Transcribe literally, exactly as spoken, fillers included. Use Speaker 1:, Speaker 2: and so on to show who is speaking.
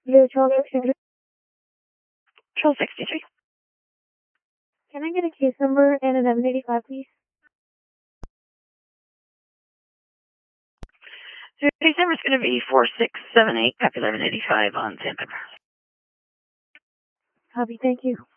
Speaker 1: Zero twelve sixty-three.
Speaker 2: twelve sixty-three.
Speaker 1: Can I get a case number and an eleven eighty-five, please?
Speaker 2: So case number is going to be four six seven eight, copy eleven eighty-five on Sandpiper.
Speaker 1: Copy, thank you.